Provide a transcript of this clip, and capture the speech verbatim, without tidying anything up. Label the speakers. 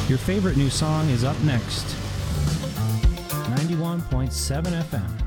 Speaker 1: Your favorite new song is up next. ninety-one point seven F M.